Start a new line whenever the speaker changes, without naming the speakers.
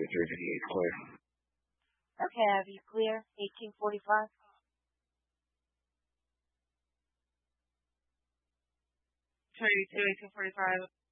358 clear.
Okay, have you clear? 1845.
32, 1845.